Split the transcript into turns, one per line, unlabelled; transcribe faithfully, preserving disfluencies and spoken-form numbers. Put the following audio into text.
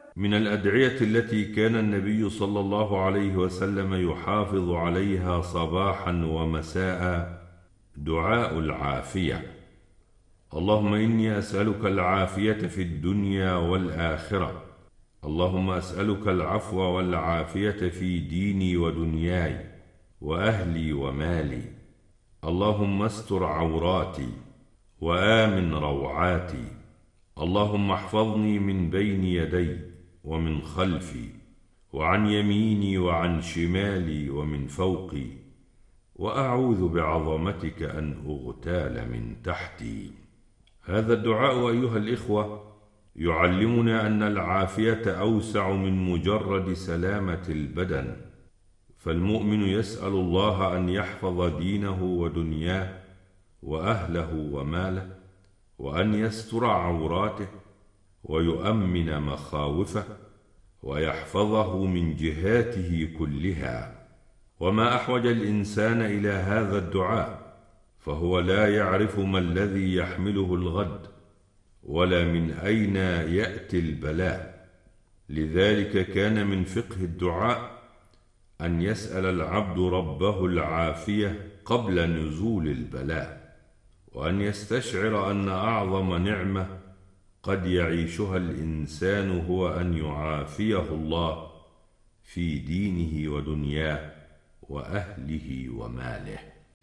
من الأدعية التي كان النبي صلى الله عليه وسلم يحافظ عليها صباحا ومساء دعاء العافية: اللهم إني أسألك العافية في الدنيا والآخرة، اللهم أسألك العفو والعافية في ديني ودنياي وأهلي ومالي، اللهم استر عوراتي وآمن روعاتي، اللهم احفظني من بين يدي ومن خلفي وعن يميني وعن شمالي ومن فوقي، وأعوذ بعظمتك أن أغتال من تحتي. هذا الدعاء أيها الإخوة يعلمنا أن العافية أوسع من مجرد سلامة البدن، فالمؤمن يسأل الله أن يحفظ دينه ودنياه وأهله وماله، وأن يستر عوراته ويؤمن مخاوفه ويحفظه من جهاته كلها. وما أحوج الإنسان إلى هذا الدعاء، فهو لا يعرف ما الذي يحمله الغد ولا من أين يأتي البلاء. لذلك كان من فقه الدعاء أن يسأل العبد ربه العافية قبل نزول البلاء، وأن يستشعر أن أعظم نعمة قد يعيشها الإنسان هو أن يعافيه الله في دينه ودنياه وأهله وماله.